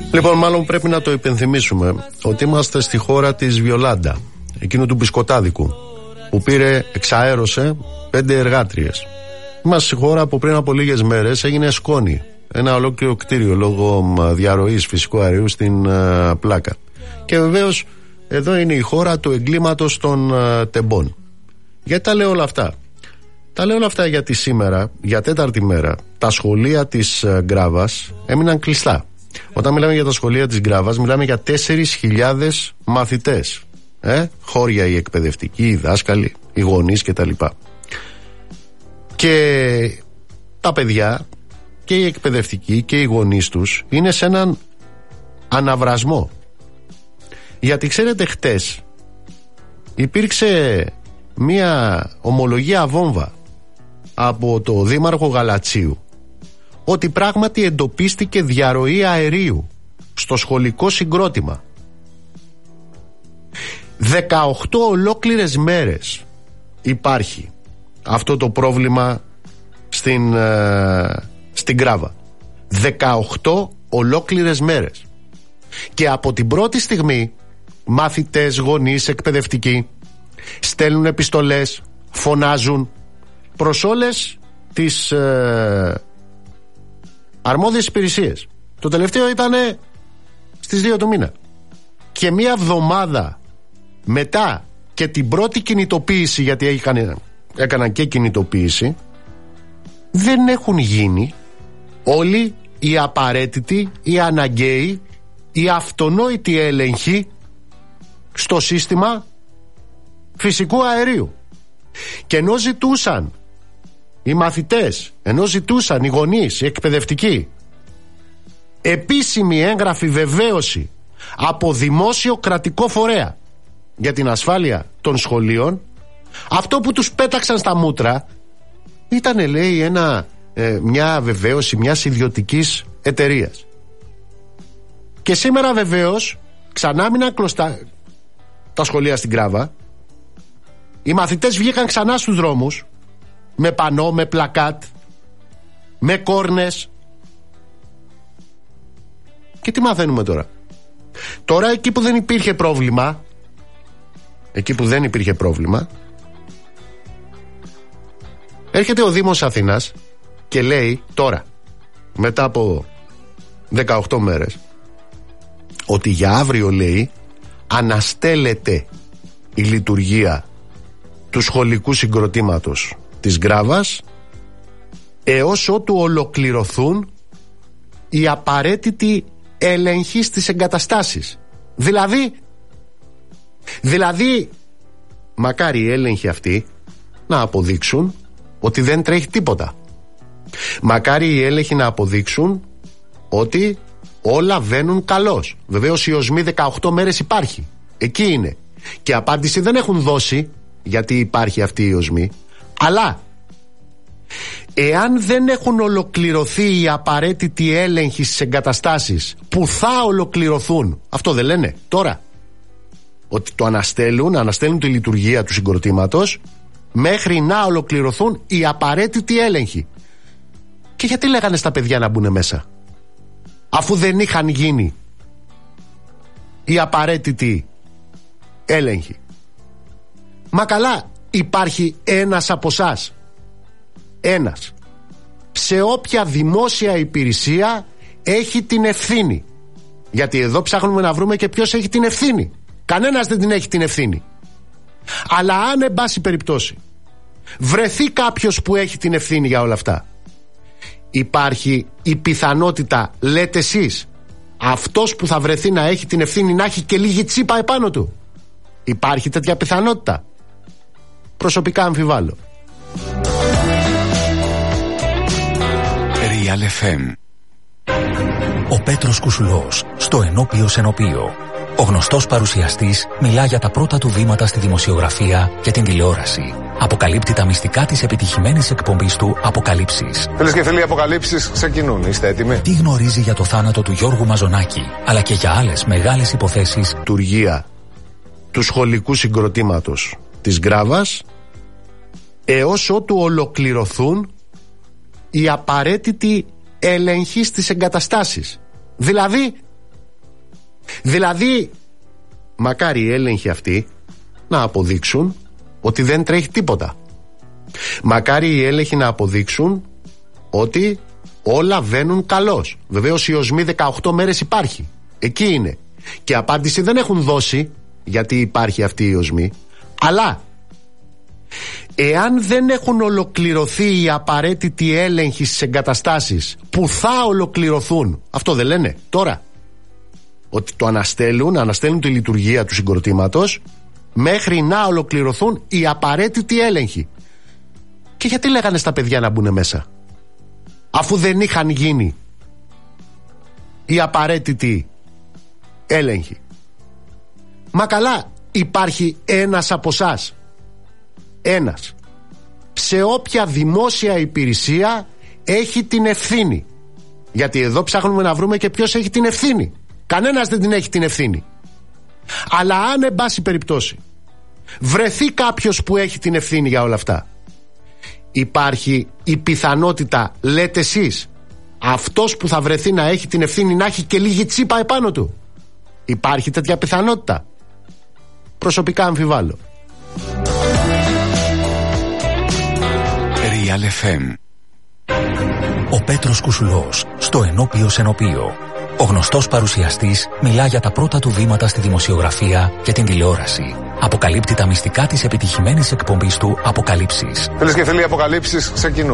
Λοιπόν, μάλλον πρέπει να το υπενθυμίσουμε ότι είμαστε στη χώρα της Βιολάντα, εκείνου του μπισκοτάδικου, που εξαέρωσε 5 εργάτριες. Είμαστε στη χώρα που πριν από λίγες μέρες έγινε σκόνη. Ένα ολόκληρο κτίριο λόγω διαρροής φυσικού αερίου στην Πλάκα. Και βεβαίως εδώ είναι η χώρα του εγκλήματος των τεμπών. Γιατί τα λέω όλα αυτά? Τα λέω όλα αυτά γιατί σήμερα, για 4η μέρα, τα σχολεία της Γκράβας έμειναν κλειστά. Όταν μιλάμε για τα σχολεία της Γκράβας, μιλάμε για 4.000 μαθητές. Χώρια οι εκπαιδευτικοί, οι δάσκαλοι, οι γονείς κτλ. Και τα παιδιά και οι εκπαιδευτικοί και οι γονείς τους είναι σε έναν αναβρασμό. Γιατί ξέρετε, χτες υπήρξε μία ομολογία βόμβα από το δήμαρχο Γαλατσίου ότι πράγματι εντοπίστηκε διαρροή αερίου στο σχολικό συγκρότημα. 18 ολόκληρες μέρες υπάρχει αυτό το πρόβλημα στην Γκράβα. 18 ολόκληρες μέρες. Και από την πρώτη στιγμή μαθητές, γονείς, εκπαιδευτικοί στέλνουν επιστολές, φωνάζουν προς όλες τις αρμόδιες υπηρεσίες. Το τελευταίο ήταν στις 2 του μήνα. Και μία εβδομάδα μετά και την πρώτη κινητοποίηση, γιατί έκαναν και κινητοποίηση, δεν έχουν γίνει όλοι οι απαραίτητοι, οι αναγκαίοι, οι αυτονόητοι έλεγχοι στο σύστημα φυσικού αερίου. Και ενώ ζητούσαν οι μαθητές, ενώ ζητούσαν οι γονείς, οι εκπαιδευτικοί, επίσημη έγγραφη βεβαίωση από δημόσιο κρατικό φορέα για την ασφάλεια των σχολείων, αυτό που τους πέταξαν στα μούτρα ήταν, λέει, μια βεβαίωση μιας ιδιωτικής εταιρείας. Και σήμερα βεβαίως ξανά μείναν κλωστά τα σχολεία στην Γκράβα. Οι μαθητές βγήκαν ξανά στους δρόμους με πανό, με πλακάτ, με κόρνες. Και τι μαθαίνουμε τώρα? Τώρα εκεί που δεν υπήρχε πρόβλημα, έρχεται ο Δήμος Αθήνας και λέει τώρα, μετά από 18 μέρες, ότι για αύριο, λέει, αναστέλλεται η λειτουργία του σχολικού συγκροτήματος της Γκράβας έως ότου ολοκληρωθούν οι απαραίτητοι έλεγχοι στις εγκαταστάσεις. Δηλαδή μακάρι οι έλεγχοι αυτοί να αποδείξουν ότι δεν τρέχει τίποτα. Μακάρι οι έλεγχοι να αποδείξουν ότι όλα βαίνουν καλώς. Βεβαίως η οσμή 18 μέρες υπάρχει. Εκεί είναι. Και απάντηση δεν έχουν δώσει γιατί υπάρχει αυτή η οσμή. Αλλά εάν δεν έχουν ολοκληρωθεί οι απαραίτητοι έλεγχοι στις εγκαταστάσεις που θα ολοκληρωθούν, αυτό δεν λένε τώρα? Ότι το αναστέλνουν τη λειτουργία του συγκροτήματος μέχρι να ολοκληρωθούν οι απαραίτητοι έλεγχοι. Και γιατί λέγανε στα παιδιά να μπουν μέσα, αφού δεν είχαν γίνει οι απαραίτητοι έλεγχοι? Μα καλά, υπάρχει ένας από εσάς, ένας, σε όποια δημόσια υπηρεσία έχει την ευθύνη? Γιατί εδώ ψάχνουμε να βρούμε και ποιος έχει την ευθύνη. Κανένας δεν την έχει την ευθύνη. Αλλά αν εν πάση περιπτώσει βρεθεί κάποιος που έχει την ευθύνη για όλα αυτά, υπάρχει η πιθανότητα, λέτε εσείς, αυτός που θα βρεθεί να έχει την ευθύνη να έχει και λίγη τσίπα επάνω του? Υπάρχει τέτοια πιθανότητα? Προσωπικά αμφιβάλλω. Real FM. Ο Πέτρος Κουσουλός στο Ενώπιος Ενωπείο. Ο γνωστός παρουσιαστής μιλά για τα πρώτα του βήματα στη δημοσιογραφία και την τηλεόραση. Αποκαλύπτει τα μυστικά της επιτυχημένης εκπομπής του Αποκαλύψεις. Φίλες και φίλοι, Αποκαλύψεις ξεκινούν. Είστε έτοιμοι? Τι γνωρίζει για το θάνατο του Γιώργου Μαζονάκη, αλλά και για άλλες μεγάλες υποθέσεις. Λειτουργία του σχολικού συγκροτήματος της Γκράβας έως ότου ολοκληρωθούν οι απαραίτητοι έλεγχοι στις εγκαταστάσεις. Δηλαδή Δηλαδή, μακάρι οι έλεγχοι αυτοί να αποδείξουν ότι δεν τρέχει τίποτα. Μακάρι οι έλεγχοι να αποδείξουν ότι όλα βαίνουν καλώς. Βεβαίως η οσμή 18 μέρες υπάρχει. Εκεί είναι. Και απάντηση δεν έχουν δώσει γιατί υπάρχει αυτή η οσμή. Αλλά εάν δεν έχουν ολοκληρωθεί οι απαραίτητοι έλεγχοι στις εγκαταστάσεις που θα ολοκληρωθούν, αυτό δεν λένε τώρα? Ότι το αναστέλνουν τη λειτουργία του συγκροτήματος μέχρι να ολοκληρωθούν οι απαραίτητοι έλεγχοι. Και γιατί λέγανε στα παιδιά να μπουν μέσα, αφού δεν είχαν γίνει οι απαραίτητοι έλεγχοι? Μα καλά, υπάρχει ένας από εσάς, ένας, σε όποια δημόσια υπηρεσία έχει την ευθύνη. Γιατί εδώ ψάχνουμε να βρούμε και ποιος έχει την ευθύνη. Κανένας δεν την έχει την ευθύνη. Αλλά αν εν πάση περιπτώσει βρεθεί κάποιος που έχει την ευθύνη για όλα αυτά, υπάρχει η πιθανότητα, λέτε εσείς, αυτός που θα βρεθεί να έχει την ευθύνη να έχει και λίγη τσίπα επάνω του? Υπάρχει τέτοια πιθανότητα? Προσωπικά αμφιβάλλω. Real FM. Ο Πέτρος Κουσουλός στο Ενώπιος Ενωπείο. Ο γνωστός παρουσιαστής μιλά για τα πρώτα του βήματα στη δημοσιογραφία και την τηλεόραση. Αποκαλύπτει τα μυστικά της επιτυχημένης εκπομπής του Αποκαλύψεις. Φίλες και φίλοι, Αποκαλύψεις ξεκινούν.